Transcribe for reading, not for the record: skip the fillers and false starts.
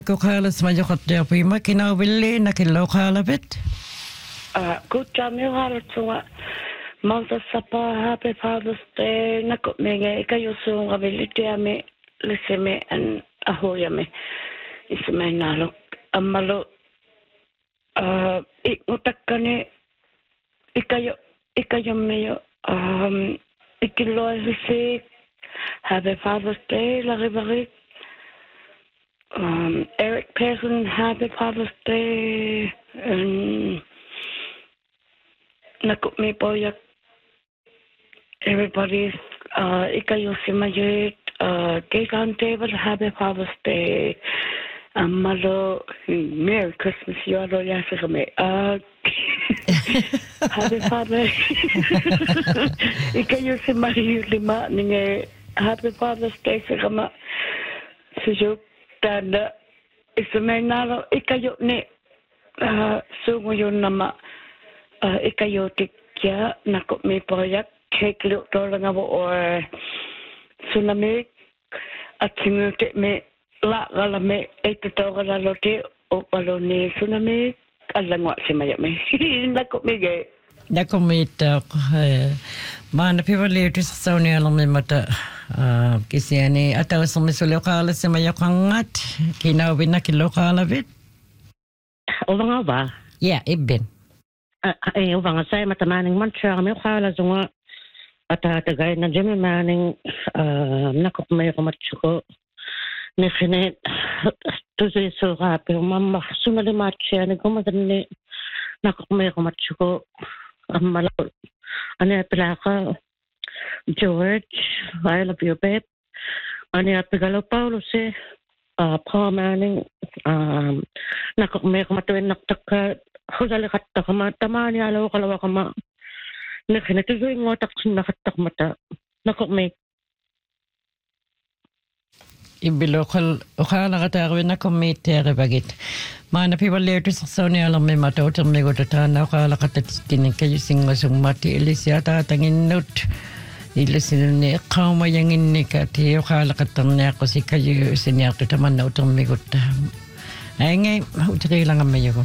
Kokaalas majoqattia pima kinauvilli nakilloqaalapit. Kutsaamiuqaalatsuga maltassapa Happy Father's Day nakutmege ikayusuungavillitiami lissimi an ahuyami isimainaaluk ammalu ikmutakkani ikayammiyo ikilloisik Happy Father's Day larivarik Eric Pearson, Happy Father's Day, and nakutmi poyak everybody's ikayusimayit cake on table, Happy Father's Day. Malo, Merry Christmas, you are yasirame. Happy Father. Ikayusimayit lima ninge Happy Father's Day sirama sujuk. Tanda isamainalo ikayo ni sunguyon nama ikayotik ya nakot mi proyek keklu tolang abo or tsunami at simutik me la galame etito galalote o paloni tsunami alangwa simaya me nakot mi ge Nakomita mana pivaliutis saunialamme mata kisiani atau sumisuluqaala simayaqangat kinawina killoqaalavit Uvanga ya ibben uvanga sai matamaning mantra me qala zunga ata tagay na jemi maning nakop may kumatsuko ni khine tuzi sura pe mamma sumali matcha ni gumadni nakop may kumatsuko amala ane plaka George, I love you, babe. Ani apigalo Paulo se Paul Manning nakok me kumatuin naktaka hudali katta kama tamani alo kalawa kama nakina tuloy ngotak nakatak mata nakok me ibilokal oqala qataarwina kommiitteeri bagit maana pivaliutis saunialamme mata utermigutataana oqala qatatittinikayusinngasummati ilisiataataginnut Ilisinni qauma yanginnika ti oqala qattarniaqqusikayu siniartu tamanna utermigutta aingai uterilangammayugu